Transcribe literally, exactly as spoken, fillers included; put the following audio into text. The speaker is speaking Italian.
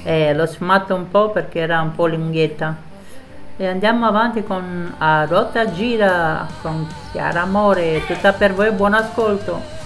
Eh, l'ho sfumato un po' perché era un po' lunghetta. E andiamo avanti con A ruota gira con Chiara Amore, tutta per voi, buon ascolto.